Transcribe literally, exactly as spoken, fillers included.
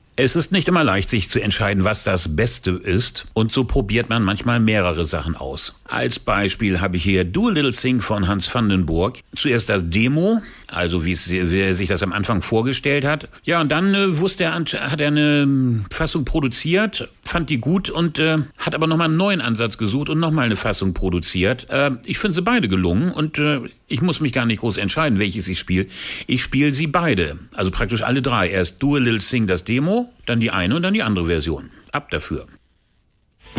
Es ist nicht immer leicht, sich zu entscheiden, was das Beste ist. Und so probiert man manchmal mehrere Sachen aus. Als Beispiel habe ich hier Do a Little Thing von Hans Vandenburg. Zuerst das Demo, also wie, es, wie er sich das am Anfang vorgestellt hat. Ja, und dann äh, wusste er, hat er eine Fassung produziert, fand die gut und äh, hat aber nochmal einen neuen Ansatz gesucht und nochmal eine Fassung produziert. Äh, ich finde sie beide gelungen und äh, ich muss mich gar nicht groß entscheiden, welches ich spiele. Ich spiele sie beide, also praktisch alle drei. Erst Do a Little Thing, das Demo, dann die eine und dann die andere Version. Ab dafür.